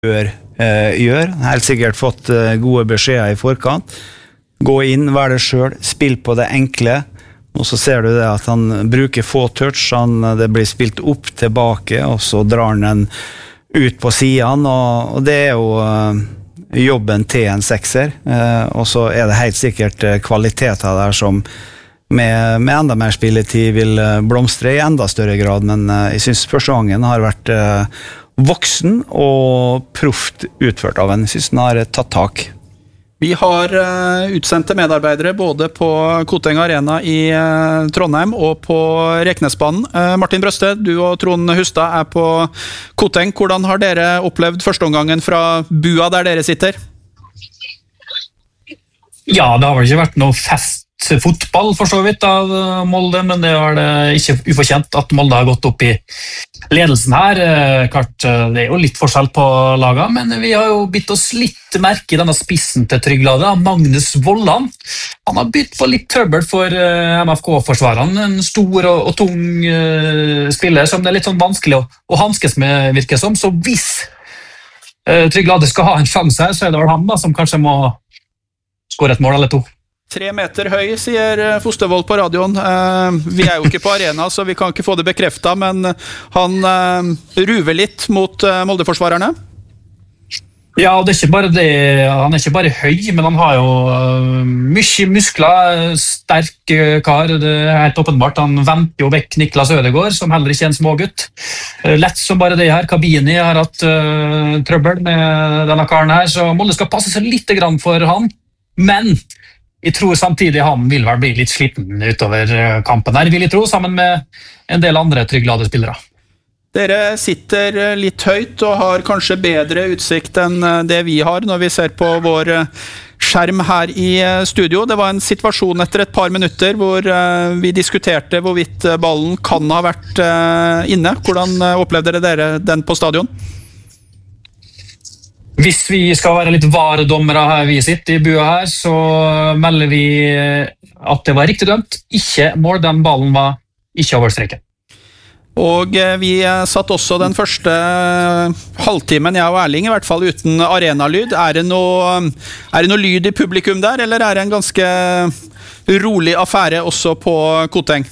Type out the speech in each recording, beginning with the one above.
bør gjøre. Helt sikkert fått gode beskjeder i forkant. Gå inn, vær det selv, spill på det enkle. Og så ser du det at han bruker få touch, det blir spilt opp tilbake, og så drar han den ut på siden, og det jo jobben til en sekser. Og så det helt sikkert kvaliteter der som med enda mer spilletid vil blomstre i enda større grad, men jeg synes første gangen har vært voksen og proft utført av en. Jeg synes den har tatt tak. Vi har utsendte medarbeidere både på Koteng Arena i Trondheim og på Reknesbanen. Martin Brøste, du og Trond Hustad på Koteng. Hvordan har dere opplevd førsteomgangen fra bua der dere sitter? Ja, det har vel ikke vært noe fotball for så vidt av Molde, men det har det ikke ufortjent at Molde har gått opp i ledelsen her. Klart, det jo litt forskjell på laget, men vi har jo bitt oss litt merke i denne spissen til Trygglade, Magnus Vollan. Han har bytt på litt trøbbel for MFK-forsvareren, en stor og tung spiller som det litt sånn vanskelig å hanskes med, virker som. Så hvis Trygglade skal ha en sjanse her, så det vel han da, som kanskje må skåre et mål eller to. 3 meter høy, sier Fostervold på radioen. Vi jo ikke på arena, så vi kan ikke få det bekreftet, men han ruver litt mot Molde-forsvarerne. Ja, og det ikke bare det. Han ikke bare høy, men han har jo mye muskler, sterk kar. Det helt åpenbart. Han venter jo vekk Niklas Ødegård, som heller ikke en smågutt. Lett som bare det her. Kabini har hatt trøbbel med denne karen her, så Molde skal passe seg litt grann for han. Men jeg tror samtidig han vil vel bli litt sliten utover kampen her, vil jeg tro, sammen med en del andre Trygglade spillere. Dere sitter litt høyt og har kanskje bedre utsikt enn det vi har når vi ser på vår skjerm her i studio. Det var en situasjon etter et par minutter hvor vi diskuterte hvorvidt ballen kan ha vært inne. Hvordan opplevde dere den på stadion? Hvis vi skal være litt varedommere her vi sitter i bua her, så melder vi at det var riktig dømt. Ikke mål, den ballen var ikke over streken. Og vi satt også den første halvtimen, jeg og Erling, i hvert fall uten arenalyd. Det noe lyd i publikum der, eller det en ganske rolig affære også på Koteng?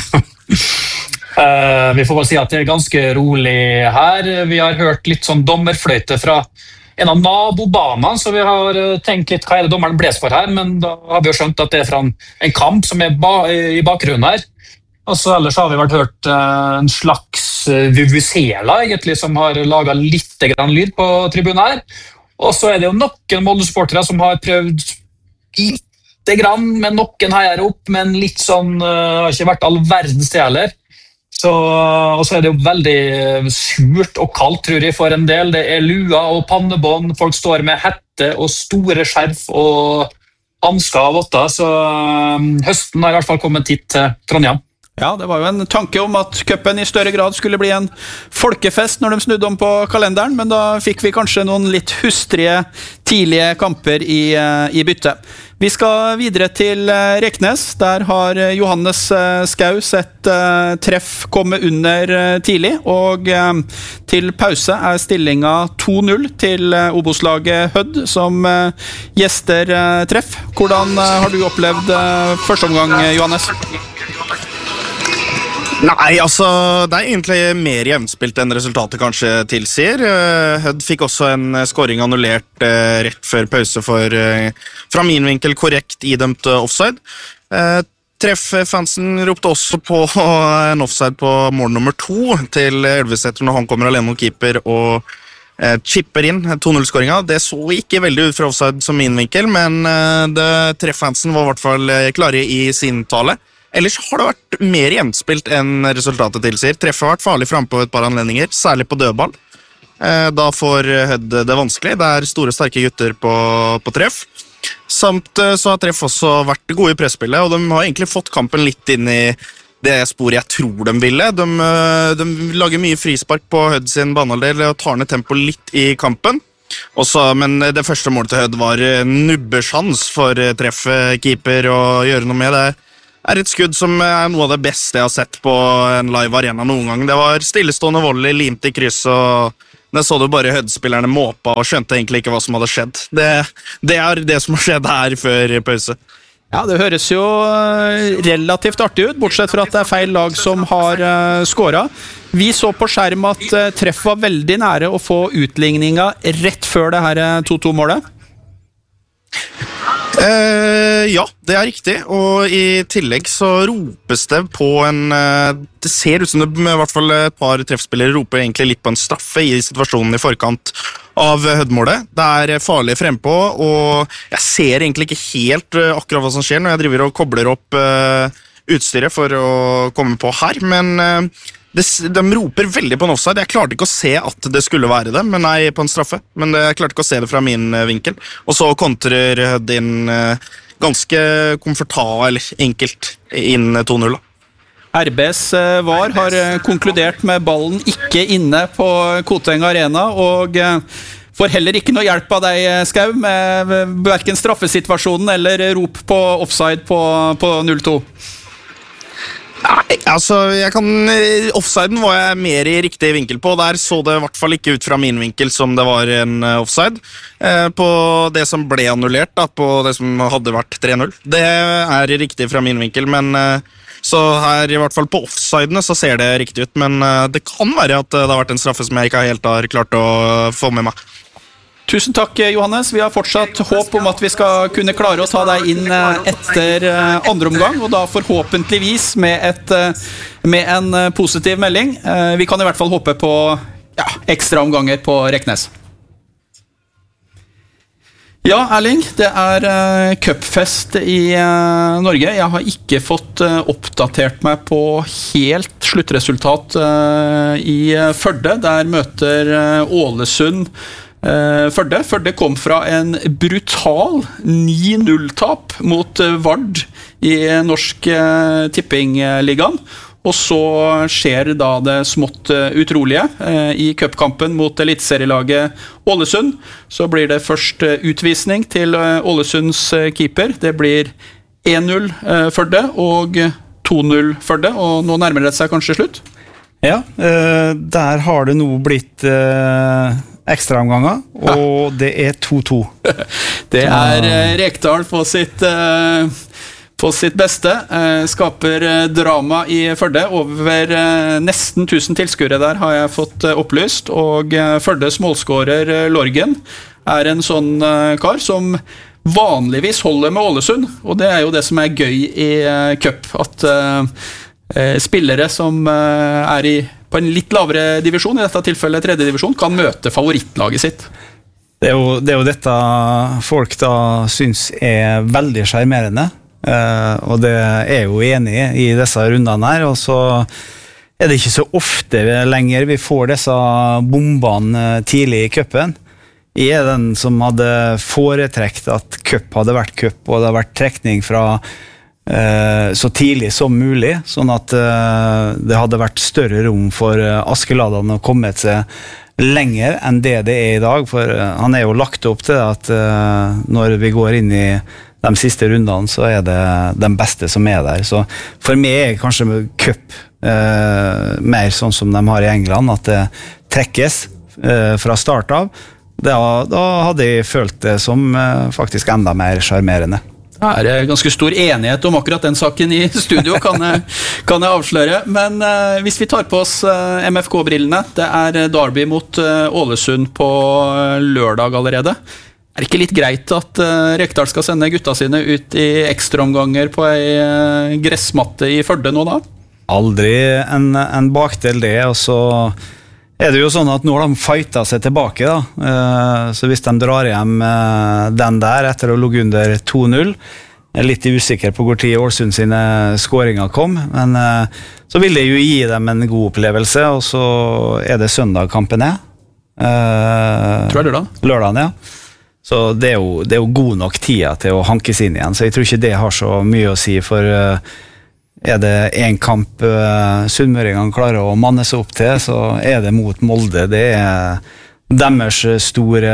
Vi får vel si at det ganske rolig her. Vi har hørt litt sånn dommerfløyte fra en av nabobanene, så vi har tenkt litt hva det dommeren bles for her, men da har vi jo skjønt at det fra en kamp som i bakgrunnen her. Og så ellers har vi vært hørt en slags vuvuzela, egentlig, som har laget litt grann lyd på tribunen her. Og så det jo noen Molde-sportere som har prøvd litt grann, men noen her opp, men litt sånn, har ikke vært all verdens til heller. Og så det jo veldig surt og kaldt, tror jeg, for en del. Det lua og pannebånd, folk står med hette og store skjerf og hansker av votter, så høsten har i hvert fall kommet hit til Trondheim. Ja, det var jo en tanke om at cupen i større grad skulle bli en folkefest når de snudde om på kalenderen, men da fikk vi kanskje noen litt hustrige tidlige kamper i bytte. Vi skal videre til Reknes. Der har Johannes Skau sett treff komme under tidlig, og til pause stillingen 2-0 til Obos-laget Hødd som gjester treff. Hvordan har du opplevd første omgang, Johannes? Nei, altså, det egentlig mer jevnspilt enn resultatet kanskje tilsier. Hødd fikk også en scoring annullert rett før pause for, fra min vinkel, korrekt idømt offside. Treff-fansen ropte også på en offside på mål nummer 2 til Elveseter når han kommer alene mot keeper og chipper inn 2-0-scoringen. Det så ikke veldig ut fra offside som min vinkel, men treff-fansen var i hvert fall klare i sin tale. Ellers har det vært mer jevnspilt enn resultatet tilsier. Treffet har vært farlig frem på et par anledninger, særlig på dødball. Da får Hødd det vanskelig. Det store, sterke gutter på treff. Samt så har treff også vært gode i presspillet, og de har egentlig fått kampen litt inn i det sporet jeg tror de ville. De lager mye frispark på Hødd sin banehalvdel og tar ned tempo litt i kampen. Men det første målet til Hødd var nubbesjans for treff keeper å gjøre noe med det. Et skudd som noe av det beste jeg har sett på en live arena noen gang. Det var stillestående volley, limt i kryss, og Der så du bare Hødd-spillerne måpa og skjønte egentlig ikke hva som hadde skjedd. Det det som har skjedd her før pause. Ja, det høres jo relativt artig ut, bortsett fra at det feil lag som har skåret. Vi så på skjerm at Treff var veldig nære å få utligninga rett før det her 2-2-målet. Ja, det riktig, og i tillegg så ropes det på det ser ut som det med i hvert fall et par treffspillere roper egentlig litt på en straffe i situasjonen i forkant av Hødd-målet. Det farlig frempå, og jeg ser egentlig ikke helt akkurat hva som skjer når jeg driver og kobler opp utstyret for å komme på her, men de roper veldig på en offside. Jeg klarte ikke å se at det skulle være det, men nei, på en straffe. Men jeg klarte ikke å se det fra min vinkel. Og så kontrer Hødd inn ganske komfortabelt, enkelt inn 2-0. RBs VAR har konkludert med ballen ikke inne på Koteng Arena, og får heller ikke noe hjelp av deg, Skau, med hverken straffesituasjonen eller rop på offside på 0-2. Nei, altså, offsiden var jeg mer i riktig vinkel på. Der så det i hvert fall ikke ut fra min vinkel som det var en offside. På det som ble annullert, da, på det som hadde vært 3-0. Det riktig fra min vinkel, men så her i hvert fall på offsidene så ser det riktig ut. Men det kan være at det har vært en straffe som jeg ikke helt har klart å få med meg. Tusen takk, Johannes. Vi har fortsatt håp om at vi skal kunne klare å ta deg inn etter andre omgang, og da forhåpentligvis med en positiv melding. Vi kan i hvert fall håpe på ekstra omganger på Reknes. Ja, Erling, det cupfest i Norge. Jeg har ikke fått oppdatert meg på helt sluttresultat i Førde. Der møter Ålesund Førde kom fra en brutal 9-0-tap mot Vard i Norsk Tippingligaen, og så skjer da det smått utrolige i cupkampen mot eliteserielaget Ålesund. Så blir det først utvisning til Ålesunds keeper. Det blir 1-0 Førde og 2-0 Førde, og nå nærmer det seg kanskje slutt? Ja, der har det nå blitt ekstraomganger, og det 2-2. Det Rekdal på sitt beste. Skaper drama i Førde. Over nesten 1000 tilskuere der har jeg fått opplyst, og Førdes målskårer Lorgen en sånn kar som vanligvis holder med Ålesund, og det jo det som gøy i cup, at spillere som på en litt lavere divisjon, i dette tilfellet 3. divisjon, kan møte favorittlaget sitt. Det jo dette folk da synes veldig skjermerende, og det jo enig i disse rundene her, og så det ikke så ofte lenger vi får disse bombene tidlig i cupen. Jeg den som hadde foretrekt at cup hadde vært cup, og det hadde vært trekning fra så tidlig som mulig, sånn at det hadde vært større rom for Askeladene å komme seg lenger enn det i dag, for han jo lagt opp til at når vi går inn i de siste rundene, så det den beste som der. Så for meg kanskje cup mer sånn som de har i England, at det trekkes fra start av. Da hadde jeg følt det som faktisk enda mer skjermerende. Det ganske stor enighet om akkurat den saken i studio, kan jeg avsløre. Men hvis vi tar på oss MFK-brillene, det Derby mot Ålesund på lørdag allerede. Det ikke litt greit at Rekdal skal sende gutta sine ut i ekstraomganger på en gressmatte i Førde nå da? Aldri en bakdel det, og så det jo sånn at nå har de fightet seg tilbake da, så hvis de drar hjem den der etter å ligge under 2-0, litt usikker på hvor tid Ålesund sine skåringer kom, men så vil det jo gi dem en god opplevelse, og så det søndag kampen Tror jeg lørdag? Lørdagen, ja. Så det jo god nok tida til å hankes inn igjen, så jeg tror ikke det har så mye å si, for det en kamp sunnmøringene klarer å manne seg opp til, så det mot Molde. Det deres store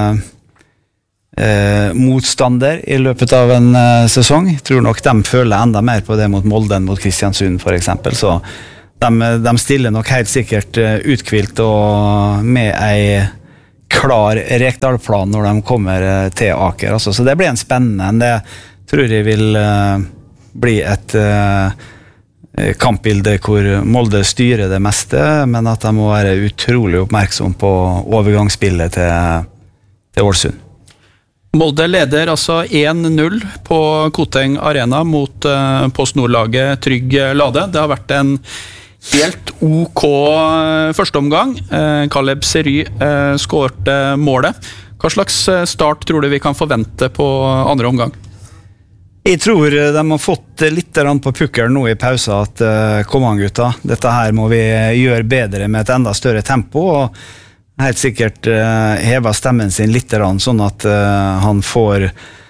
motstander i løpet av en sesong. Jeg tror nok de føler enda mer på det mot Molde enn mot Kristiansund, for eksempel. Så de stiller nok helt sikkert utkvilt og med en klar Rekdal-plan når de kommer til Aker. Altså. Så det blir en spennende. Det tror jeg vil bli et kampbilde hvor Molde styrer det meste, men at de må være utrolig oppmerksom på overgangsspillet til Ålesund. Molde leder altså 1-0 på Koteng Arena mot PostNord-laget Trygg Lade. Det har vært en helt OK første omgang. Caleb Sery skårte målet. Hva slags start tror du vi kan forvente på andre omgang? Jeg tror de har fått litt på pukkelen nå i pausen at kom an gutta, dette her må vi gjøre bedre med et enda større tempo, og helt sikkert heva stemmen sin litt sånn at han får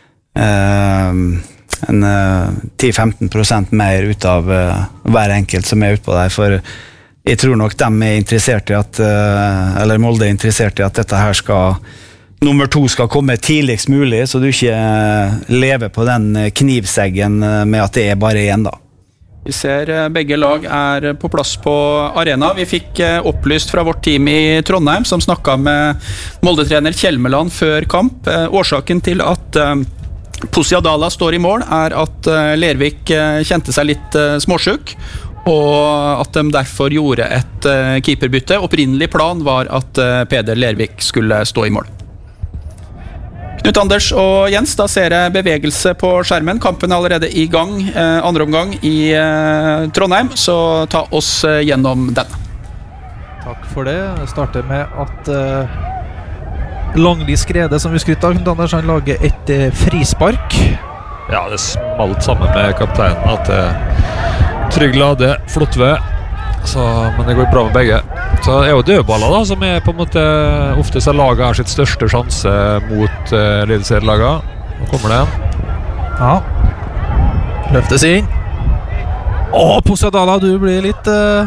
en 10-15% mer ut av hver enkelt som ute på der, for jeg tror nok de interessert i at eller Molde interessert i at dette her skal nummer 2 skal komme tidligst mulig, så du ikke lever på den knivseggen med at det bare en da. Vi ser begge lag på plass på arena. Vi fikk opplyst fra vårt team i Trondheim, som snakket med Molde-trener Kjelmeland før kamp. Årsaken til at Posiadala står i mål at Lervik kjente seg litt småsjuk, og at de derfor gjorde et keeperbytte. Opprinnelig plan var at Peder Lervik skulle stå i mål. Knut Anders og Jens, da ser jeg bevegelse på skjermen. Kampen allerede i gang, andre omgang i Trondheim, så ta oss gjennom den. Takk for det. Jeg starter med at Langli Skrede, som vi skrytte av, Knut Anders, han lager et frispark. Ja, det smalt sammen med kapteinen at Trygg Lade, Flotve, men det går bra med begge. Så det jo dødballer da, som på en måte ofte så laget sitt største sjanse mot ledelselaget. Nå kommer det en. Ja. Løftes inn. Posiadala, du blir litt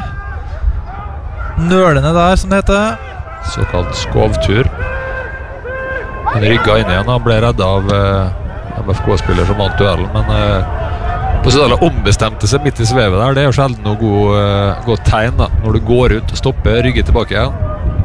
nølende der, som det heter. Såkalt skovtur. Han rygget inn igjen, han ble reddet av MFK-spiller som vant duellen, men Posiadala ombestemte seg midt i svevet der. Det jo sjelden noe godt tegn da, når du går ut og stopper, rygger tilbake igjen.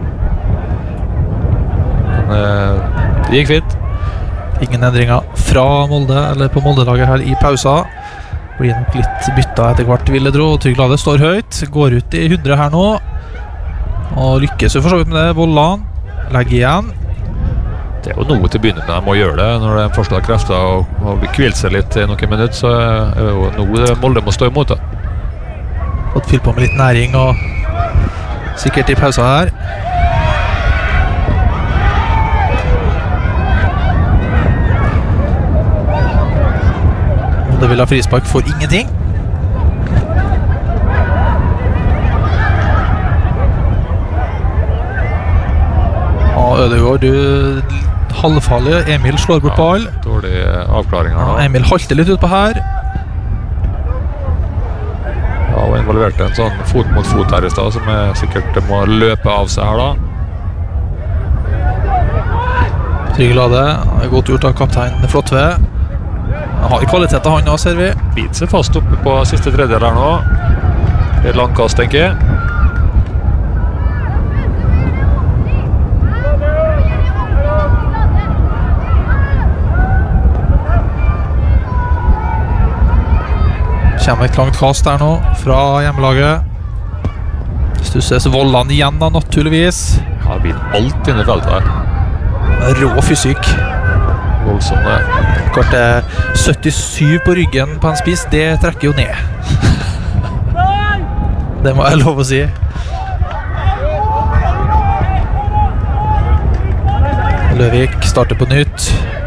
Men det gikk fint. Ingen endringer fra Molde, eller på Molde-laget her i pausa. Blir nok litt bytta etter hvert, ville dro. Trygg Lade står høyt, går ut i 100 her nå. Og lykkes jo for så vidt med det. Vollan legger igjen. Det jo noe til begynnelsen de må gjøre det. Når de først har krefter og kvilt seg litt i noen minutter, så jo noe Molde må stå imot da. Fått fylt på med litt næring og sikkert i pausa her. Molde vil ha frispark for ingenting. Ødegård, du halvfarlig. Emil slår bort ball. Dårlig avklaring her da. Emil halter litt ut på her. Ja, og involverte en sånn fot mot fot her i sted, som sikkert må løpe av seg her da. Trygg Lade, godt gjort av kaptein Flotve. Han har kvalitet av han også, ser vi. Biter seg fast oppe på siste tredjedel her nå. Det et langkast, tenker jeg. Kommer et langt kast her nå fra hjemmelaget. Stusses Vollan igjen da, naturligvis. Ja, det blir alt inne i feltet her. Rå fysikk. Voldsomt det. Klart 77 på ryggen på en spiss, det trekker jo ned. Det må jeg lov å si. Løvik starter på nytt.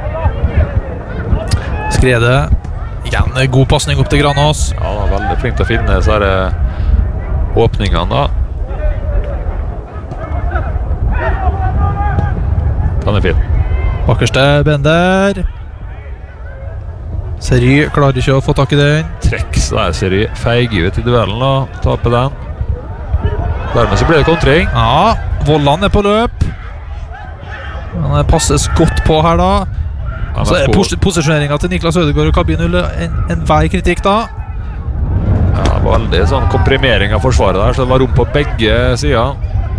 Skrede. Igjen god passning opp til Granås. Ja, han veldig flink til å finne så åpningene da. Den fin. Bakkerste Bender. Sery klarer ikke å få tak i den. Trekk, så der Sery feiger ut i duellen da. Taper den. Dermed så blir det kontring. Ja, Vollan på løp. Han passes godt på her da. Så posisjoneringen til Niklas Ødegård og Kabin en vei kritikk da. Ja, Det var veldig sånn komprimering av forsvaret der, så det var rom på begge sider.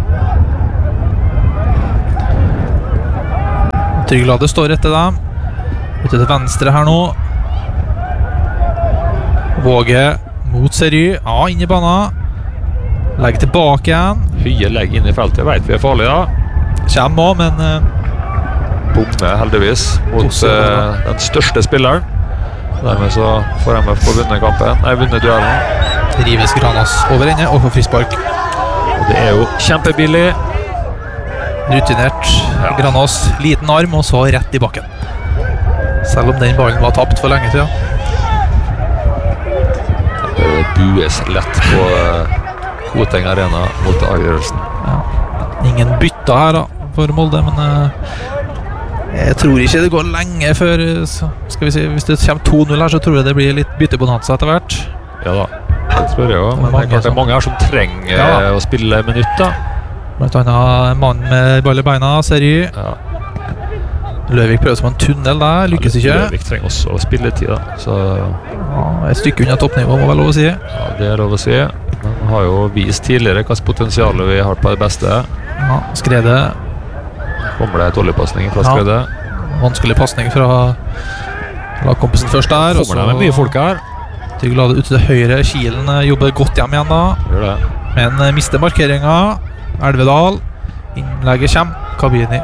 Tryglade står etter dem. Ute til venstre her nå. Våge mot Seri. Ja, inn i banen. Legger tilbake igjen. Høye legg inn i feltet, vet vi er farlig da. Kjem også, men Bomme heldigvis mot den største spilleren. Dermed så får MF på vunnet kampen. Nei, vunnet duellen. rives Granas over ende og får frispark. Og det er jo kjempebillig. Rutinert Granas, liten arm og så rett i bakken. Selv om den ballen var tapt for lenge siden. Det bues lett på Koteng Arena mot avgjørelsen. Ja. Ingen bytter her da for Molde, men jeg tror ikke det går lenge før, skal vi si, hvis det kommer 2-0 her, så tror jeg det blir litt byttebonanza etter hvert. Ja da, det tror jeg også, men det er mange her som trenger å spille minutter. Blant annet en mann med ball i beina, Seri. Ja. Løvik prøver som en tunnel der, lykkes ikke. Løvik trenger også spilletid da, så... Ja, et stykke unna toppnivå, må vel lov å si. Ja, det er lov å si. Men han har jo vist tidligere hva potensialet vi har på det beste. Ja, Skrede. Kommer det et oljepassning fra Skrede? Vanskelig passning fra lagkompisen først der. Kommer det med mye folk her? Tryglade ute til høyre. Kielen jobber godt hjem igjen da. Gjør det. Men mister markeringen. Elvedal. Innlegget kommer. Kabini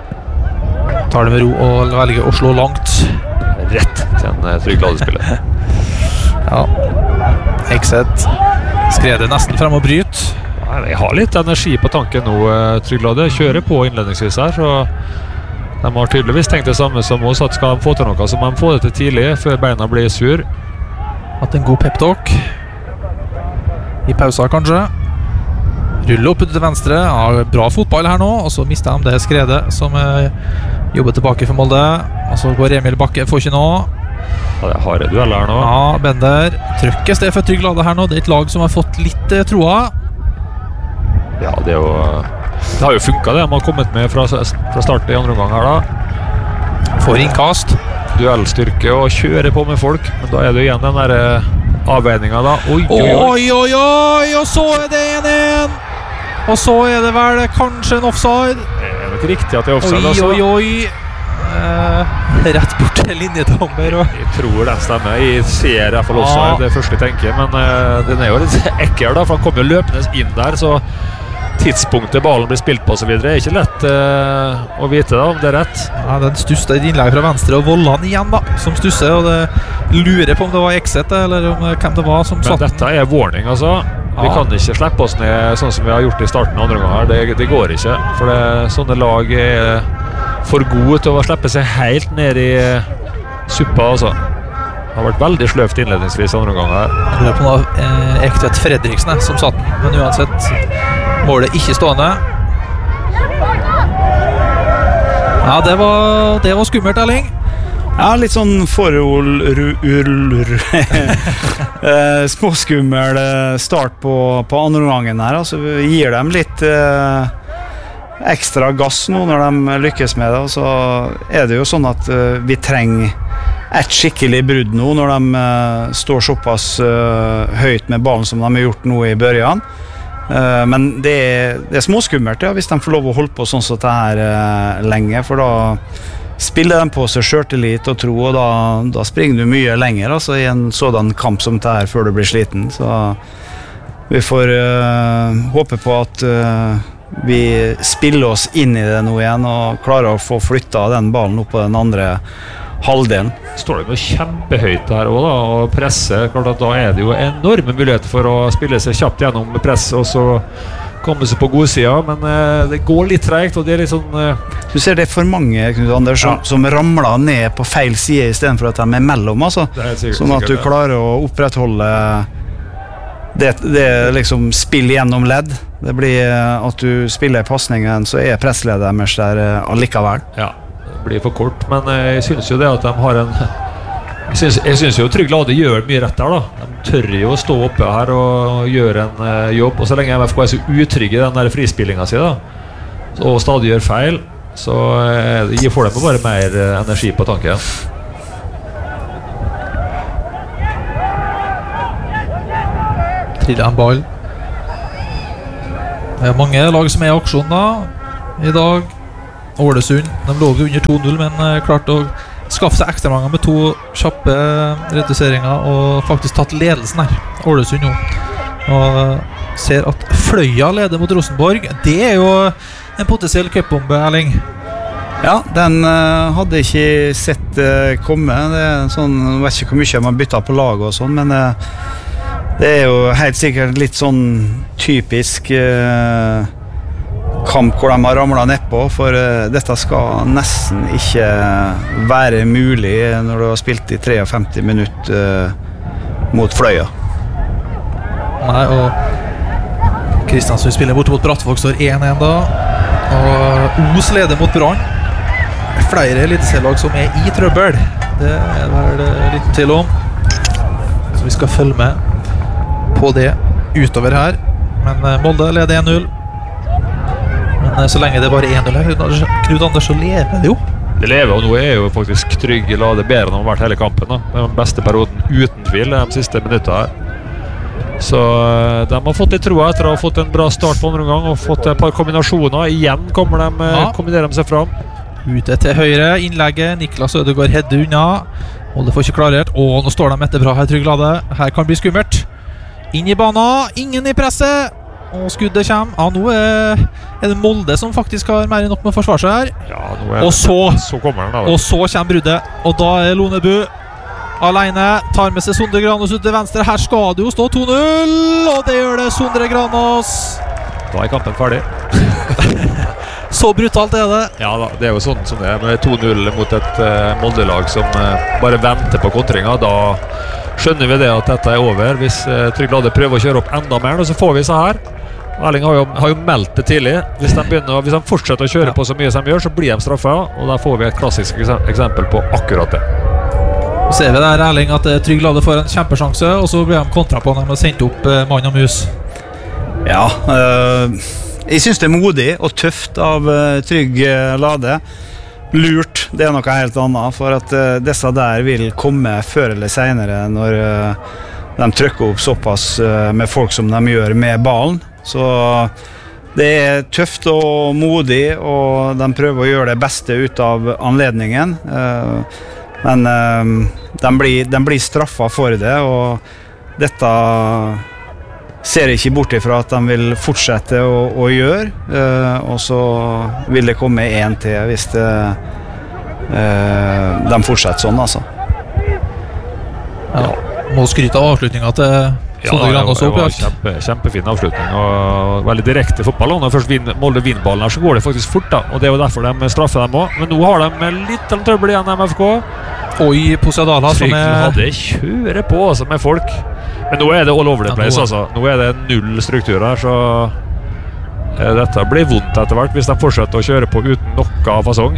tar det med ro og velger å slå langt. Rett til en Tryglade-spiller. Ja. Exet. Skrede nesten frem og bryt. Jeg har litt energi på tanken nå, Tryglade. Kjører på innledningsvis her, så de har tydeligvis tenkt det samme som oss, at skal de få til noe, så må de få det til tidlig, før beina blir sur. Hatt en god pep-talk. I pausa kanskje. Ruller opp ut til venstre. Ja, bra fotball her nå, og så mister de det Skrede, som jobber tilbake for Molde. Og så går Emil Bakke, får ikke noe. Ja, det er harde dueller her nå. Ja, Bender. Trøkkes det for Tryglade her nå. Det er et lag som har fått litt troa. Ja, det har jo funket det. De har kommet med fra start i andre omgang her da. Får innkast. Duellstyrke og kjører på med folk, men da er det igjen den der avveiningen da. Oi, og så er det 1-1. Og så er det vel kanskje en offside. Det er nok riktig at det er offside. Rett bort til linjedommer. Jeg tror den stemmer. Jeg ser i hvert fall offside, det første jeg tenker, men den er jo litt ekkel da, for han kommer jo løpende inn der, så tidspunktet ballen blir spilt på og så videre er ikke lett å vite da, om det er rett. Ja, den stusset et innlegg fra venstre og Vollan igjen da, som stusser, og det lurer på om det var Exet eller om hvem det var som satt den. Men dette er warning altså. Vi kan ikke slippe oss ned sånn som vi har gjort i starten andre ganger. Det går ikke, for sånne lag er for gode til å slippe seg helt ned i suppa altså. Det har vært veldig sløvt innledningsvis andre ganger. Jeg lurer på noe Ektvedt Fredriksen som satt den, men uansett målet ikke stående. Ja, det var skummelt, Erling. Ja, litt sånn småskummel start på andre gangen her. Altså, vi gir dem litt ekstra gass nå når de lykkes med det. Og så er det jo sånn at vi trenger et skikkelig brudd nå når de står såpass høyt med ballen som de har gjort nå i børjan. Men det er småskummelt hvis de får lov å holde på sånn som det her lenge, for da spiller de på seg selvtillit og tro, og da springer du mye lenger altså, i en sådan kamp som det her før du blir sliten. Så vi får håpe på at vi spiller oss inn i det nå igjen og klarer å få flyttet den ballen opp på den andre halvdelen. Står det jo kjempehøyt her også da, og presse, klart at da er det jo enorme muligheter for å spille seg kjapt gjennom press, og så komme seg på godsida, men det går litt tregt, og det er litt sånn... Du ser det er for mange, Knut Anders, som ramler ned på feil side i stedet for at de er mellom, altså. Sånn at du klarer å opprettholde det liksom spill gjennom ledd. Det blir at du spiller i passningen, så er presslederen der allikevel. Ja, det blir for kort, men jeg synes jo det at de har en... Jeg synes jo Tryglade gjør mye rett der da. De tør jo å stå oppe her og gjøre en jobb, og så lenge MFK er så utrygge i den der frispillingen sin da, og stadig gjør feil, så får de bare mer energi på tanken. spiller en ball. Det mange lag som i aksjon da i dag. Ålesund, de lå jo under 2-0, men klarte å skaffe seg ekstra mange med 2 kjappe reduseringer og faktisk tatt ledelsen her. Ålesund nå. Og ser at Fløya leder mot Rosenborg. Det jo en potensiell cupbombe, Erling. Ja, den hadde ikke sett komme. Det sånn, jeg vet ikke hvor mye man bytter på laget og sånn, men det jo helt sikkert litt sånn typisk kamp hvor de har ramlet nedpå, for dette skal nesten ikke være mulig når du har spilt i 53 minutter mot Fløya. Nei, og Kristiansund spiller borte mot Brattvåg, står 1-1 da, og Os leder mot Brann. Flere eliteserielag som i trøbbel, det vel litt til om, så vi skal følge med på det utover her. Men Molde leder 1-0, men så lenge det bare 1-0 her, Knut Anders, så lever det jo. Det lever, og nå jo faktisk Trygg Lade bedre enn han har vært hele kampen da. Det den beste perioden uten tvil de siste minutter her. Så de har fått litt troa etter å ha fått en bra start på andre omgang og fått et par kombinasjoner. Igjen kombinerer de seg fram. Ute til høyre, innlegget, Niklas Ødegaard hedder unna. Molde får ikke klarert, og nå står de etter bra her, Trygg Lade. Her kan bli skummelt. Inn i banen, ingen i presset. Og skuddet kommer. Ja, nå det Molde som faktisk har mer enn nok med å forsvare seg her. Ja, nå og så kommer den da. Og så kommer bruddet. Og da Lonebu alene, tar med seg Sondre Granås ut til venstre. Her skal det jo stå 2-0, og det gjør det Sondre Granås. Da kampen ferdig. Så brutalt det. Ja da, det jo sånn som det med 2-0 mot et Molde-lag som bare venter på kontringa. Da skjønner vi det at dette over. Hvis Trygg Lade prøver å kjøre opp enda mer, så får vi så her. Erling har jo meldt det tidlig. Hvis de fortsetter å kjøre på så mye som de gjør, så blir de straffet, og da får vi et klassisk eksempel på akkurat det. Så ser vi der, Erling, at Trygg Lade får en kjempesjanse, og så blir de kontra på når de har sendt opp mann og mus. Ja, jeg synes det modig og tøft av Trygg Lade. Lurt, det noe helt annet, for at disse der vil komme før eller senere når de trykker opp såpass med folk som de gjør med ballen. Så det tøft og modig, og de prøver å gjøre det beste ut av anledningen. Men de blir straffet for det, og dette ser ikke bort ifra at de vil fortsette å gjøre, og så vil det komme en til hvis de fortsetter sånn, altså. Ja, må skryte av avslutningen til Sondre Granås opp. Kjempefin avslutning og veldig direkte fotball. Når først Molde vinner ballen her, så går det faktisk fort da, og det jo derfor de straffer dem også. Men nå har de litt trøbbel igjen, MFK. Oi, Posadala som hadde kjøre på altså, med folk. Men nå det all over the place, altså. Nå det null struktur her, så dette blir vondt etter hvert hvis de fortsetter å kjøre på uten noe fasong.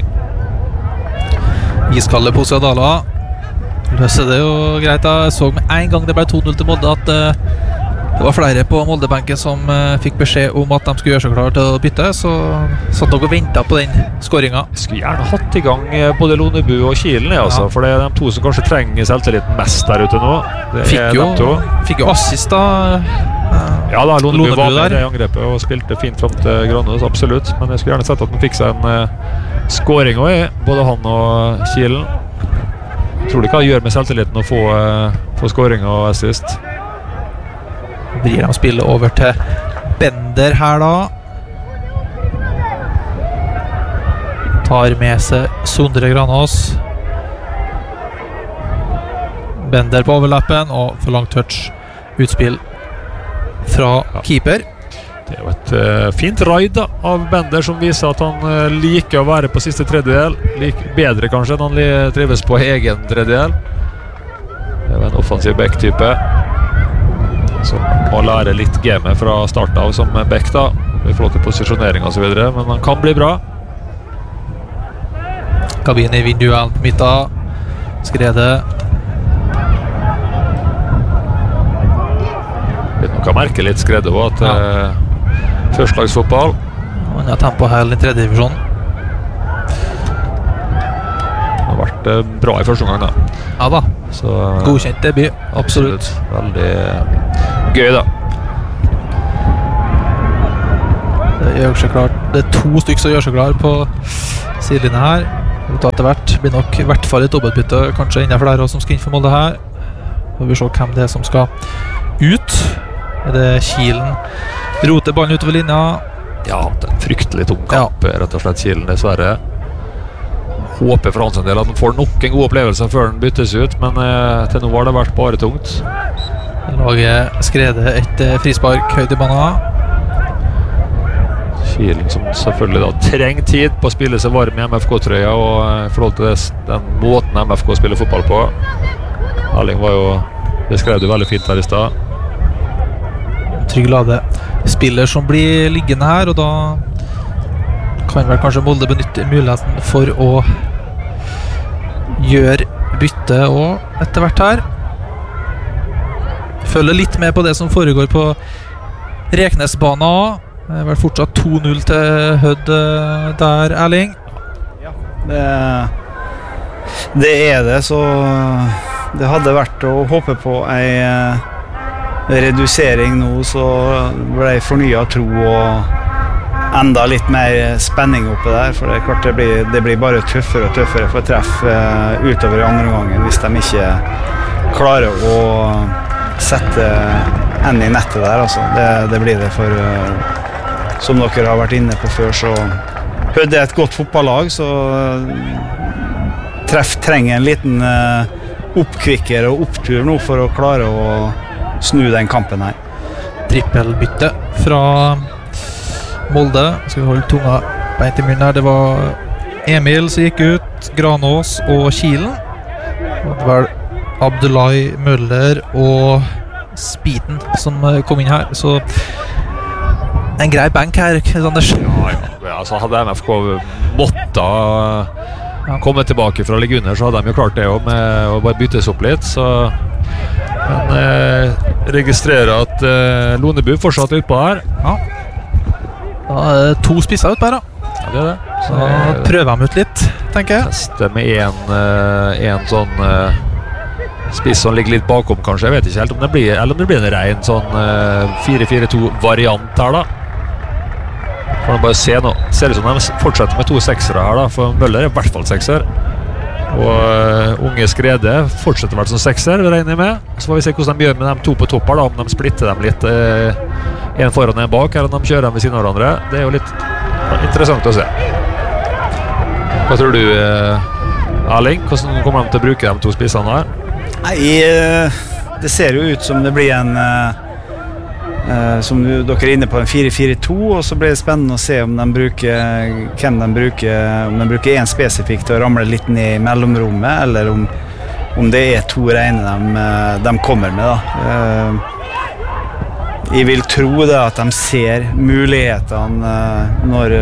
Iskalde Posadala løser det jo greit da. Jeg så med en gang det ble 2-0 til Molde at det var flere på Moldebenken som fikk beskjed om at de skulle gjøre seg klar til å bytte, så satt dere og ventet på den skåringen. Jeg skulle gjerne hatt i gang både Lonebu og Kielen, altså, for det de to som kanskje trenger selvtilliten mest der ute nå. Fikk jo assist da. Ja da, Lonebu var med i angrepet og spilte fint frem til Granås, absolutt, men jeg skulle gjerne sett at han fikk seg en skåring også, både han og Kielen. Jeg tror det kan gjøre med selvtilliten å få skåring og assist. Blir de spillet over til Bender her da. Tar med seg Sondre Granås. Bender på overlappen og for langt touch. Utspill fra keeper. Det jo et fint raid da, av Bender som viser at han liker å være på siste tredjedel. Bedre kanskje enn han trives på egen tredjedel. Det jo en offensiv back-type som må lære litt gamet fra start av som back da. I forhold til posisjonering og så videre, men han kan bli bra. Kabine i vinduet på midten. Skredet. Man kan merke litt skredet også at førstelagsfotball. Han har tempo her i tredje divisjon. Det har vært bra i første omgang da. Ja da, så, godkjent debut, absolutt. Veldig gøy da. gjør seg klar. Det 2 stykker som gjør seg klar på sidelinjen her. Etter hvert blir nok I hvert fall et dobbeltbytte, kanskje enda flere som skal inn for Molde her. Får vi se hvem det som skal ut. Det Kielen roter ballen utover linja. Ja, det en fryktelig tung kamp, rett og slett Kielen, dessverre. Håper for hans en del at han får nok en god opplevelse før den byttes ut, men til nå har det vært bare tungt. Laget skreder et frispark høyt I banen. Kielen som selvfølgelig da trenger tid på å spille seg varm I MFK-trøya og I forhold til den måten MFK spiller fotball på. Erling var jo, det skrev du veldig fint her I sted. Trygg Lade spiller som blir liggende her, og da kan vel kanskje Molde benytte muligheten for å gjøre bytte og etter hvert her. Følger litt med på det som foregår på Reknesbanen. Det er vel fortsatt 2-0 til Hødd der, Erling. Ja, det det, så det hadde vært å håpe på en redusering nå, så ble jeg fornyet tro og enda litt mer spenning oppe der, for det er klart det blir bare tøffere og tøffere for treff utover I andre gangen hvis de ikke klarer å sette en I nettet der, altså. Det blir det for som dere har vært inne på før, så Hødd et godt fotballag, så treff trenger en liten oppkvikker og opptur nå for å klare å snu den kampen her. Trippelbytte fra Molde. Skal vi holde tunga beint I munnen her. Det var Emil som gikk ut, Granås og Kielen. Det var Abdullahi Møller og Spiten som kom inn her, så en grei bank her, Anders. Ja, altså hadde MFK måttet komme tilbake fra ligge under, så hadde de jo klart det også med å bare byttes opp litt, så men registrerer at Lonebu fortsatt utpå her. Ja. Da det 2 spisser utpå her da. Ja, det det. Så prøver de ut litt, tenker jeg. Teste med en sånn spiss som ligger litt bakom kanskje, jeg vet ikke helt om det blir, eller om det blir en ren sånn 4-4-2-variant her da. Får man bare se nå. Ser ut som de fortsetter med 2 seksere her da, for Møller I hvert fall 6er. Og unge Skrede fortsetter vel som 6er, regner jeg med. Så får vi se hvordan de gjør med de 2 på topp her da, om de splitter dem litt, en foran og en bak, eller om de kjører dem ved siden av hverandre. Det er jo litt interessant å se. Hva tror du, Erling? Hvordan kommer de til å bruke de 2 spissene her? Nei, det ser jo ut som det blir en som dere inne på en 4-4-2, og så blir det spennende å se om de bruker hvem de bruker, om de bruker en spesifikt til å ramle litt ned I mellomrommet, eller om det 2 rene de kommer med da. Jeg vil tro det at de ser mulighetene når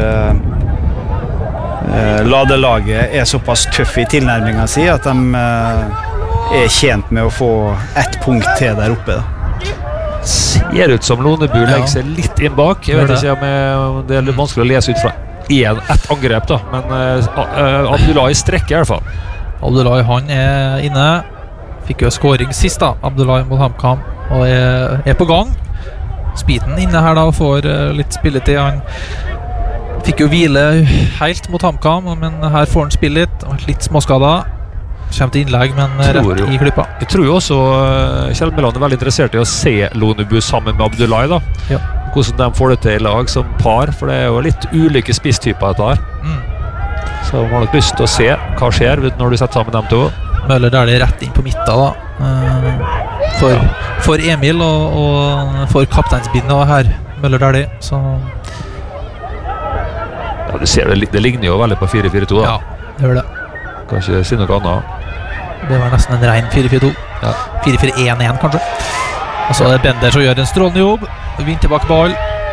ladelaget såpass tøff I tilnærmingen si at de tjent med å få 1 punkt til der oppe da. Ser ut som Lonebu legger seg litt inn bak. Jeg vet ikke om det litt vanskelig å lese ut fra ett angrep da, men Abdullahi strekker I hvert fall. Abdullahi han inne. Fikk jo scoring sist da, Abdullahi mot HamKam, og på gang. Spiten inne her da, og får litt spilletid. Han fikk jo hvile helt mot HamKam, men her får han spille litt småskadet. Kommer til innlegg, men rett I klippa. Jeg tror jo også Kjell Meland veldig interessert I å se Lonebu sammen med Abdullahi da. Ja. Hvordan de får det til I lag som par, for det jo litt ulike spisstyper dette her. Så man har nok lyst til å se hva skjer når du setter sammen dem 2. Møller der det rett inn på midten da. For Emil og for kapteinsbindet her. Møller der det, så ja, du ser det ligner jo veldig på 4-4-2 da. Ja, det gjør det. Kan ikke si noe annet. Det var nesten en ren 4-4-2. Ja. 4-4-1-1 kanskje. Og så det Bender som gjør en strålende jobb. Vinner tilbake ball.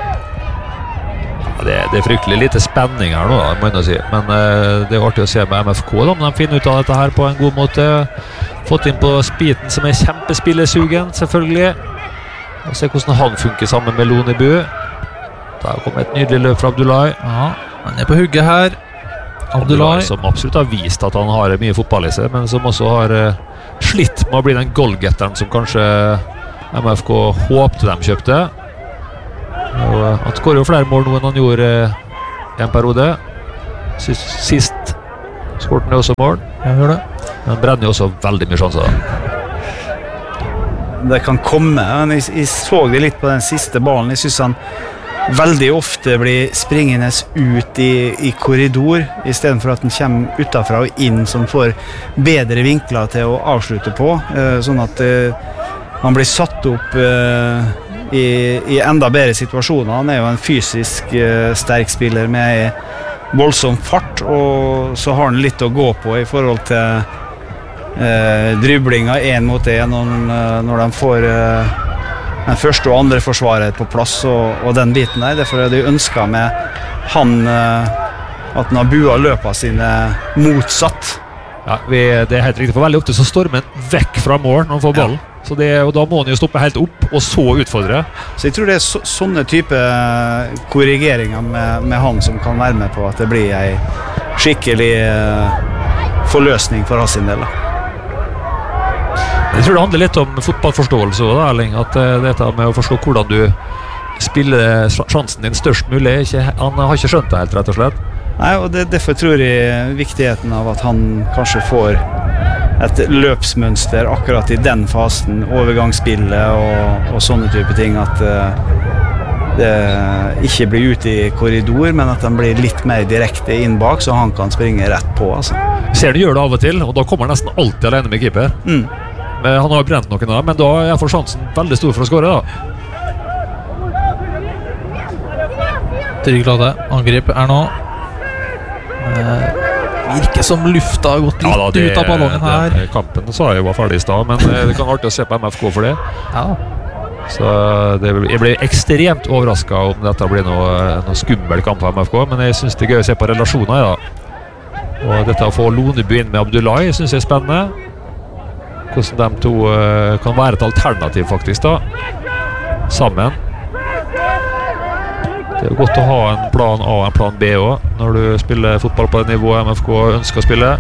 Ja, det fryktelig lite spenning her nå, må jeg si. Men det artig å se med MFK da, om de finner ut av dette her på en god måte. Fått inn på Spiten som kjempespillesugen, selvfølgelig. Og se hvordan han funker sammen med Lonebu. Der kommer et nydelig løp fra Abdullahi. Ja, han på hugget her. Abdullahi som absolutt har vist at han har mye fotball I seg, men som også har slitt med å bli den goalgetteren som kanskje MFK håpte de kjøpte. Han skårer jo flere mål nå enn han gjorde i en periode. Sist skåret han også mål. Jeg hører det. Han brenner jo også veldig mye sjanser. Det kan komme, men jeg så det litt på den siste ballen. Jeg synes han veldig ofte blir springende ut i korridor, i stedet for at han kommer utenfra og inn, som får bedre vinkler til å avslutte på, sånn at han blir satt opp i enda bedre situasjoner. Han er jo en fysisk sterk spiller med voldsom fart, og så har han litt å gå på i forhold til driblinger 1 mot 1 når de får den første og andre forsvaret på plass og den biten der. Derfor er det ønsket med han at han har bua løpene sine motsatt. Ja, det er helt riktig, for veldig ofte så stormer han vekk fra mål når han får ballen. Så og da må han jo stoppe helt opp og så utfordre. Så jeg tror det er sånne type korrigeringer med han som kan være med på at det blir en skikkelig forløsning for hans del. Jeg tror det handler litt om fotballforståelse også, Erling, at dette med å forstå hvordan du spiller sjansen din størst mulig, han har ikke skjønt det helt, rett og slett. Nei, og derfor tror jeg viktigheten av at han kanskje får et løpsmønster akkurat i den fasen, overgangsspillet og sånne type ting, at det ikke blir ute i korridor, men at han blir litt mer direkte inn bak, så han kan springe rett på. Altså. Ser du gjør det av og til, og da kommer han nesten alltid alene med keeper. Men han har brent noen av, men da er jeg for sjansen veldig stor for å skåre da. Trygglade angrep nå. Virker som lufta har gått litt ut av ballongen her. Kampen sa jeg var ferdig i sted, men det kan artig å se på MFK for det. Ja. Så jeg ble ekstremt overrasket om dette blir noe skummel kamp for MFK, men jeg synes det er gøy å se på relasjoner da. Og dette å få Loneby inn med Abdullahi synes jeg er spennende. Hvordan de to kan være et alternativ faktisk da, sammen. Det er jo godt å ha en plan A og en plan B også, når du spiller fotball på det nivået MFK ønsker å spille.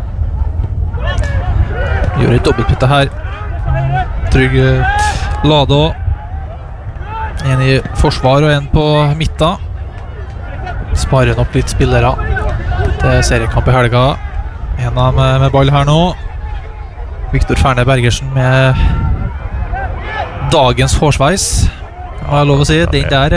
Gjør et dobbeltbytte her. Trygg Lade også. En i forsvar og en på midten. Sparer nok litt spillere til seriekamp i helga. En av dem med ball her nå. Viktor Ferne Bergersen med dagens hårsveis. Har jeg lov å si, den der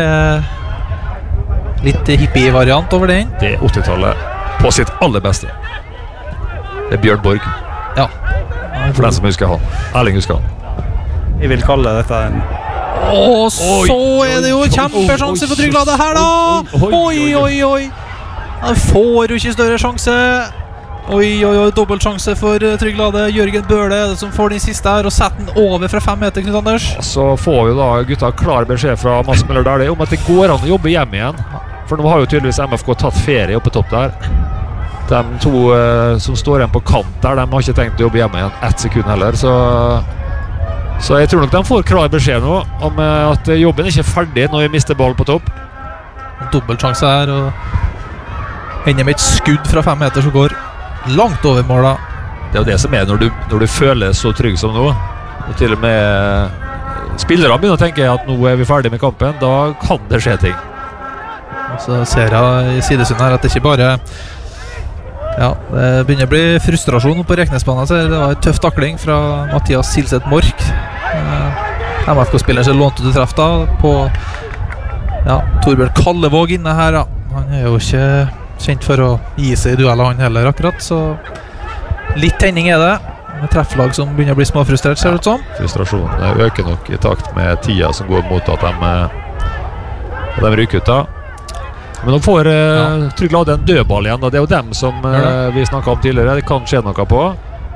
litt hippie-variant over den. Det er 80-tallet på sitt aller beste. Det er Bjørn Borg. Ja. For den som husker han. Erling husker han. Jeg vil kalle dette en... Og så er det jo kjempesjanse for Trygglade her da! Oi! Han får jo ikke større sjanse. Oi, dobbeltsjanse for Trygglade. Jørgen Bøhle er det som får den siste her og setter den over fra 5 meter, Knut Anders. Så får jo da gutta klar beskjed fra Mads Møller Dæhlie om at det går an å jobbe hjem igjen. For nå har jo tydeligvis MFK tatt ferie oppe topp der. De to som står igjen på kant der, de har ikke tenkt å jobbe hjemme igjen 1 sekund heller, så jeg tror nok de får klar beskjed nå om at jobben ikke er ferdig når vi mister ball på topp. Dobbeltsjanse her og hender med et skudd fra 5 meter som går langt over måla. Det er jo det som er når du føler så trygg som nå, og til og med spillere begynner å tenke at nå er vi ferdig med kampen, da kan det skje ting. Og så ser jeg i sidesynet her at det ikke bare det begynner å bli frustrasjon på Reknesbanen. Det var en tøff takling fra Mathias Silseth Mork. MFK-spilleren som lånte til treff da på Torbjørn Kallevåg inne her da. Han er jo ikke kjent for å gi seg i dueller han heller akkurat, så litt tenning er det med trefflag som begynner å bli småfrustrert, ser det ut som. Frustrasjonen øker nok i takt med tida som går mot at de ryker ut da. Men de får Trygglade en dødball igjen, og det er jo dem som vi snakket om tidligere. Det kan skje noe på.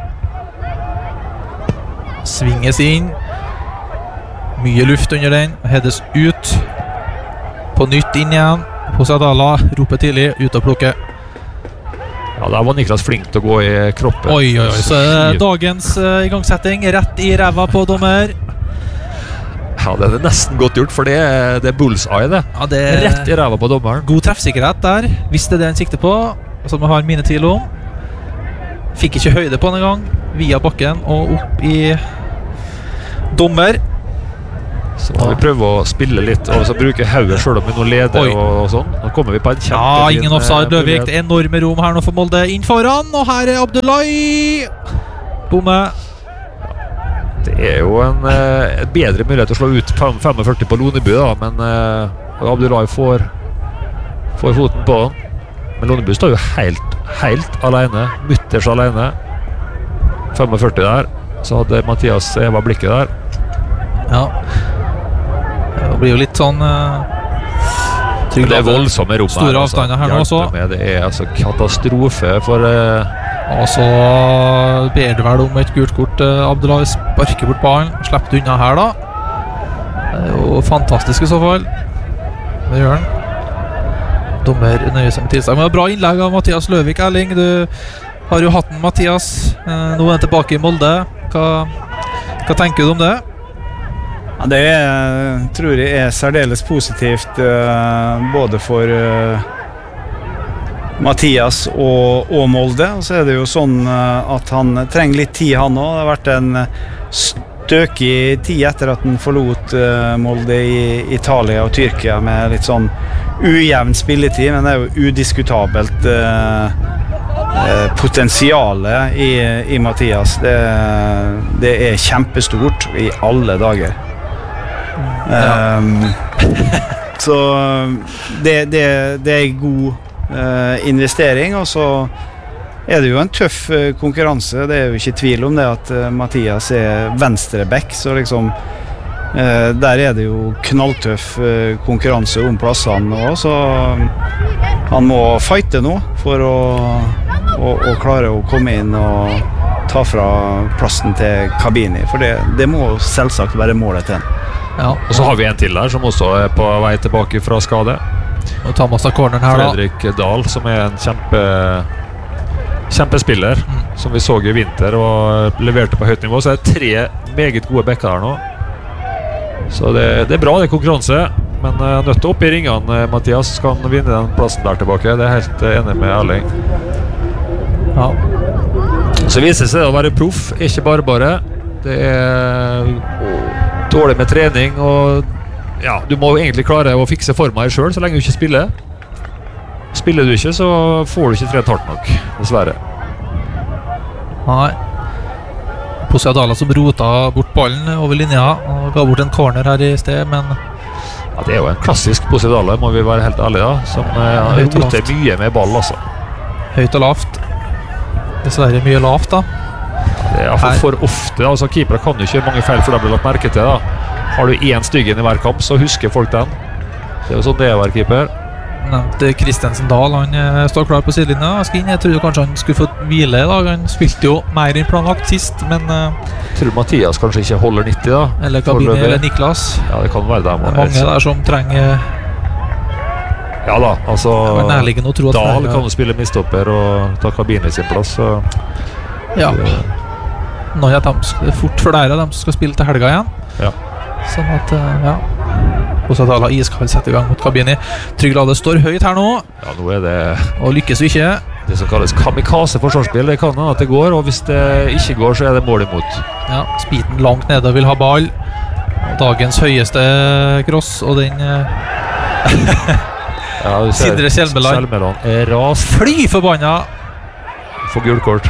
Svinges inn. Mye luft under den. Hedes ut. På nytt inn igjen. Posadala roper tidlig, ut og plukke. Ja, der var Niklas flink til å gå i kroppen. Oi, så er det dagens igangsetting. Rett i ræva på dommer. Ja, det er nesten godt gjort, for det er bullseye det. Ja, det rett i ræva på dommeren. God treffsikkerhet der, hvis det er det han sikter på, som jeg har mine tvil om. Fikk ikke høyde på en gang, via bakken og opp i dommer. Så må vi prøve å spille litt og så bruke hodet selv om vi nå leder og sånn. Nå kommer vi på en kjempefin ingen offside, Løvik. Det enorme rom her nå for Molde inn foran, og her Abdullahi bomme. Det jo en bedre mulighet å slå ut 45 på Loneby da, men Abdullahi får foten på den. Men Loneby står jo helt alene, mutters alene. 45 der, så hadde Mathias Eva blikket der. Ja. Det blir jo litt sånn det voldsomme rom store avstander her nå også. Det altså katastrofe for og så ber det vel om et gult kort. Abdullahi sparker bort ballen, slipper unna her da. Det jo fantastisk i så fall. Det gjør han. Dommer nøyer seg med tilslag. Men det var bra innlegg av Mathias Løvik. Erling, du har jo hatt den, Mathias. Nå han tilbake i Molde. Hva tenker du om det? Ja, det tror jeg særdeles positivt både for Mathias og Molde. Og så det jo sånn at han trenger litt tid han også. Det har vært en støkig tid etter at han forlot Molde i Italia og Tyrkia med litt sånn ujevn spilletid, men det jo udiskutabelt potensialet i Mathias. Det kjempestort i alle dager. Så det god investering, og så det jo en tøff konkurranse. Det jo ikke tvil om det at Mathias venstreback, så liksom der det jo knalltøff konkurranse om plassene også, så han må fighte nå for å klare å komme inn og ta fra plassen til Kabini, for det må selvsagt være målet til han. Ja. Og så har vi en til der som også på vei tilbake fra skade. Og Thomas av corneren her Fredrik Dahl, som en kjempespiller som vi så i vinter og leverte på høyt nivå. Så det 3 meget gode bekker her nå. Så det bra, det konkurranse, men nødt til opp i ringene. Mathias kan vinne den plassen der tilbake. Det helt enig med Erling. Ja. Så viser det seg å være proff, ikke bare. Det dårlig med trening, og ja, du må egentlig klare å fikse formen her selv så lenge du ikke spiller. Spiller du ikke, så får du ikke trent hardt nok, dessverre. Nei. Posiadala som rota bort ballen over linja og ga bort en corner her i sted, men ja, det jo en klassisk Posiadala, må vi være helt ærlige da, som roter mye med ball, altså. Høyt og lavt. Dessverre mye lavt da. Det for ofte, altså keepere kan jo ikke gjøre mange feil for de blir lagt merke til da. Har du en styggen i hver kamp, så husker folk den. Det jo sånn det å være keeper. Nevnte Kristensen Dahl, han står klar på sidelinja. Jeg trodde kanskje han skulle få hvile i dag. Han spilte jo mer enn planlagt sist, men tror Mathias kanskje ikke holder 90 da. Eller Kabini, eller Niklas. Ja, det kan være der. Det mange der som trenger ja da, altså Dahl kan jo spille midtstopper og ta Kabini sin plass, så ja. Noen av dem fort for dere, de skal spille til helga igjen. Ja. Sånn at, ja. Posiadala iskall setter i gang mot Kabini. Trygglade står høyt her nå. Ja, nå det og lykkes vi ikke. Det som kalles kamikaze-forsvarsspill, det kan at det går, og hvis det ikke går, så det mål imot. Ja, Spiten langt nede og vil ha ball. Dagens høyeste cross, og den ja, Sindre Kjelmeland ras. Fly forbanna. For gult kort.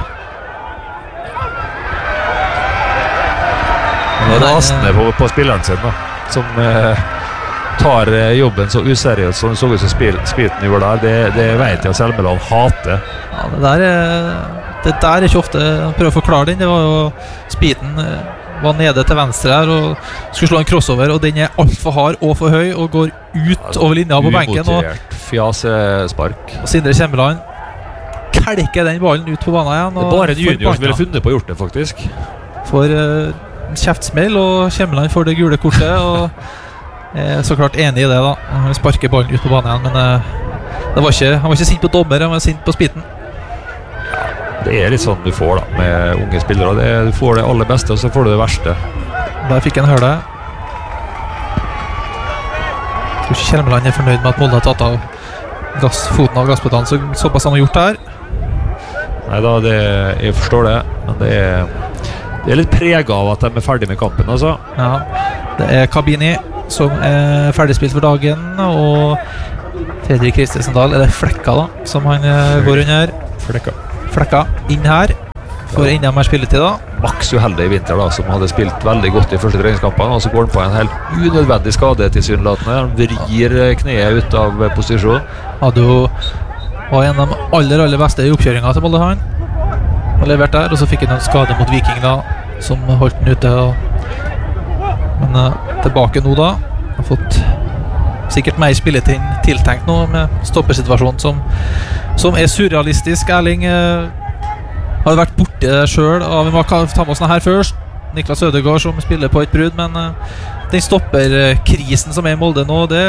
Han rasende på spilleren sin da, som tar jobben så useriøst som så ut som Spiten gjorde der. Det vet jeg at Selmeland hater. Ja, det der ikke ofte han prøver å forklare den. Det var jo Spiten var nede til venstre her og skulle slå en crossover, og den alt for hard og for høy og går ut over linja på benken. Umotivert fjasespark. Og Sindre Kjelmeland kelker den ballen ut på banen igjen. Det bare en junior som ville funnet på å gjort det, faktisk. For kjeftsmell, og Kjelmeland får det gule kortet, og så klart enig i det da. Han sparker ballen ut på banen igjen, men han var ikke sint på dommer, han var sint på Spiten. Ja, det litt sånn du får da, med unge spillere. Du får det aller beste, og så får du det verste. Der fikk han høre det. Jeg tror ikke Kjelmeland fornøyd med at Molde har tatt av foten av gasspedalen, såpass han har gjort det her. Neida, jeg forstår det, men det litt preget av at de ferdig med kampen, altså. Ja, Det Kabini som ferdigspilt for dagen, og Fredrik Kristensendal, det Flekka da, som han går under. Flekka inn her, for enda mer spilletid da. Max uheldig i vinter da, som hadde spilt veldig godt i første treningskampene, og så går han på en helt unødvendig skade til synlatene. Han vrir kneet ut av posisjon. Var en av de aller beste i oppkjøringen til Molde han. Han levert der, og så fikk han en skade mot Viking da, som holdt den ute. Men tilbake nå da. Har fått sikkert mer spilletid tiltenkt nå med stoppersituasjonen som surrealistisk. Erling har vært borte selv, og vi må ta med oss den her først. Niklas Ødegaard som spiller på et brudd, men den stopperkrisen som i Molde nå, det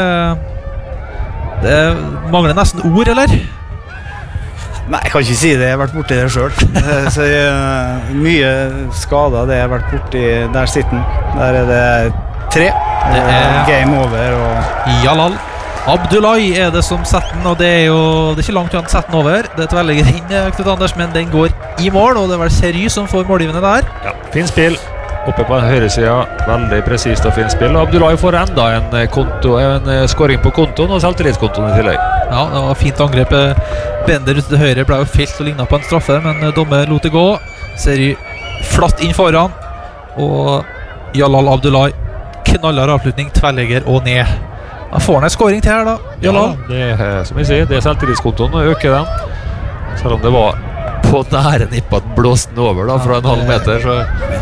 mangler nesten ord, eller? Nei, jeg kan ikke si det, jeg har vært borti det selv. Mye skader det jeg har vært borti. Der sitter den. Der det 3. Det game over. Jalal Abdullahi det som setter den, og det er ikke langt til han setter den over. Det tverrlegger inn, Knut Anders, men den går i mål, og det vel Sery som får målgivende der. Ja, fin spill. Oppe på høyre siden, veldig presist og fin spill. Og Abdullahi får enda en scoring på kontoen og selvtillitskontoen i tillegg. Ja, det var fint angrep. Bender ute til høyre ble jo felt og lignet på en straffe, men dommer lot det gå. Sery flatt inn foran, og Jalal Abdullahi knaller avslutning, tverrlegger og ned. Da får han en scoring til her da, Jalal. Ja, det som vi sier, det selvtillitskontoen, og øker den. Selv om det var på nære nippet at den blåste den over da, fra en halv meter, så...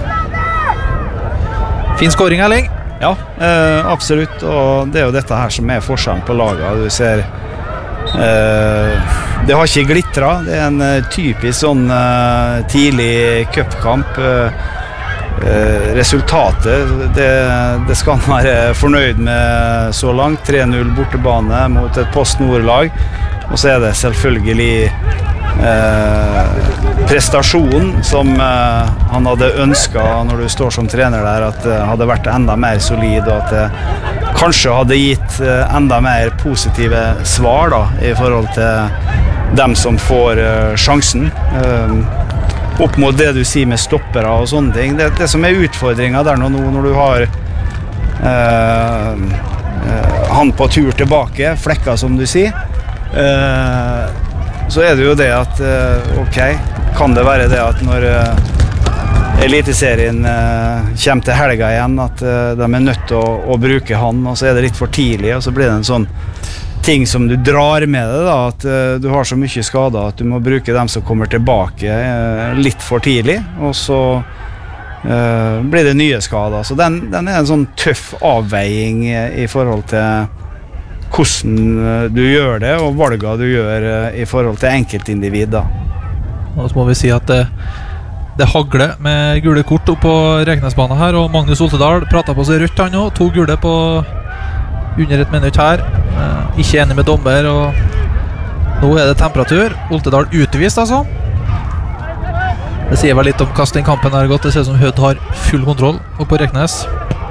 Fin scoring, Erling. Ja, absolutt, og det jo dette her som forskjellen på laget. Du ser det har ikke glitret. Det en typisk sånn tidlig cupkamp. Resultatet det skal man være fornøyd med så langt. 3-0 bortebane mot et Post Nord-lag, og så det selvfølgelig prestasjonen som han hadde ønsket når du står som trener der, at det hadde vært enda mer solid, og at det kanskje hadde gitt enda mer positive svar da, i forhold til dem som får sjansen opp mot det du sier med stoppere og sånne ting. Det som utfordringen der nå når du har han på tur tilbake, Flekka som du sier, så det jo det at ok, kan det være det at når Eliteserien kommer til helga igjen, at de nødt til å bruke han, og så det litt for tidlig, og så blir det en sånn ting som du drar med deg da, at du har så mye skader at du må bruke dem som kommer tilbake litt for tidlig, og så blir det nye skader. Så den en sånn tøff avveiing i forhold til hvordan du gjør det, og valgene du gjør i forhold til enkeltindivid da. Og så må vi si at det hagler med gule kort opp på Reknesbanen her, og Magnus Oltedal pratet på seg rødt han nå, 2 gule på under et minutt her. Ikke enig med dommer, og nå det temperatur. Oltedal utvist altså. Det sier vel litt om hvordan den kampen har gått. Det ser ut som Hødd har full kontroll oppe på Reknes.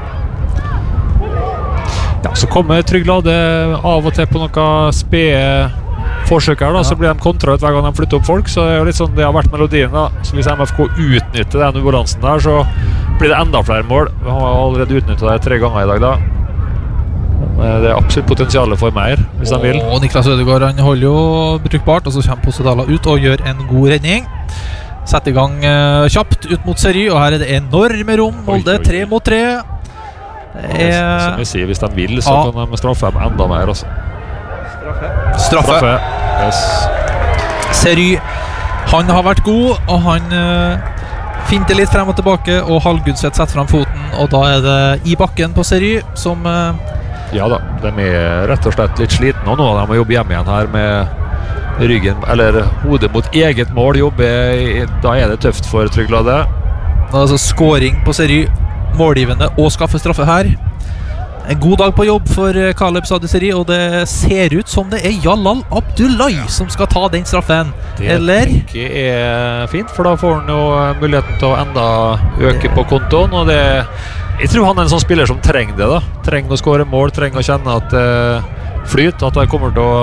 Ja, så kommer Trygg Lade av og til på noen spede forsøk her da, så blir de kontra ut hver gang de flytter opp folk, så det jo litt sånn det har vært melodien da. Så hvis MFK utnytter den ubalansen der, så blir det enda flere mål. Vi har allerede utnyttet det 3 ganger i dag da. Det absolutt potensialet for mer, hvis de vil. Og Niklas Ødegaard, han holder jo brukbart, og så kommer Posedala ut og gjør en god redning. Setter i gang kjapt ut mot Sery, og her det enorme rom. Molde 3 mot 3. Som vi sier, hvis de vil, så kan de straffe dem enda mer også. Straffe. Yes. Sery, han har vært god, og han finner litt frem og tilbake, og Hallgudset setter frem foten, og da det i bakken på Sery som... Ja da, de rett og slett litt sliten, og nå de må jobbe hjemme igjen her med ryggen, eller hodet mot eget mål, da det tøft for Trygg Lade. Altså scoring på Sery, målgivende og skaffe straffe her. En god dag på jobb for Kaleb Sadiseri, og det ser ut som det Jalal Abdullahi som skal ta den straffen. Eller? Det fint, for da får han jo muligheten til å enda øke på kontoen, og jeg tror han en sånn spiller som trenger det da. Trenger å skåre mål, trenger å kjenne at flyt, at det kommer til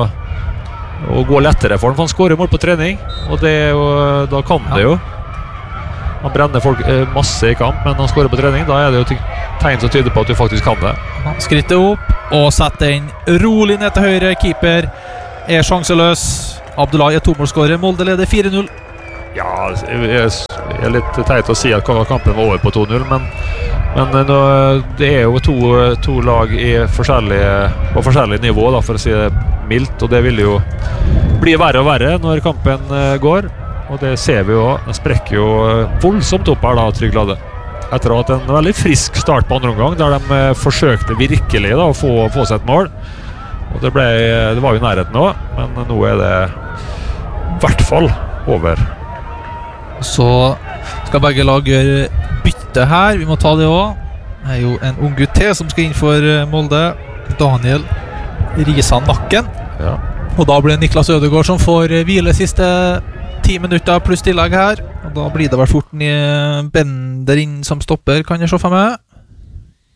å gå lettere for han skårer mål på trening, og da kan det jo. Han brenner folk masse i kamp, men han skårer på trening. Da er det jo tegn som tyder på at du faktisk kan det. Han skritter opp og setter den rolig ned til høyre. Keeper er sjanseløs. Abdullahi er tomålsskårer. Molde leder 4-0. Ja, jeg er litt teit å si at kampen var over på 2-0, men det er jo to lag på forskjellig nivå, da, for å si det mildt, og det vil jo bli verre og verre når kampen går, og det ser vi jo. Den sprekker jo voldsomt opp her da, Trygg Lade. Etter å ha hatt en veldig frisk start på andre omgang, der de forsøkte virkelig da, å få seg et mål, og det var jo nærheten nå, men nå er det i hvert fall over. Så skal begge lag gjøre bytte her. Vi må ta det også. Det er jo en ung gutt til som skal inn for Molde. Daniel Risan Nakken. Ja. Og da blir det Niklas Ødegaard som får hvile siste 10 minutter pluss tillegg her. Og da blir det vel fort Bender inn som stopper, kan jeg se for meg.